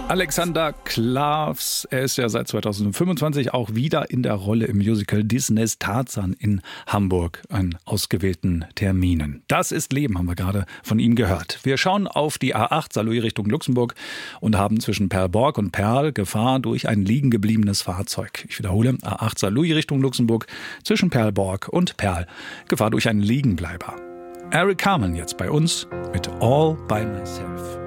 Alexander Klavs, er ist ja seit 2025 auch wieder in der Rolle im Musical Disneys Tarzan in Hamburg an ausgewählten Terminen. Das ist Leben, haben wir gerade von ihm gehört. Wir schauen auf die A8 Saarlouis Richtung Luxemburg und haben zwischen Perlborg und Perl Gefahr durch ein liegen gebliebenes Fahrzeug. Ich wiederhole, A8 Saarlouis Richtung Luxemburg zwischen Perlborg und Perl. Gefahr durch einen Liegenbleiber. Eric Carmen jetzt bei uns mit All by Myself.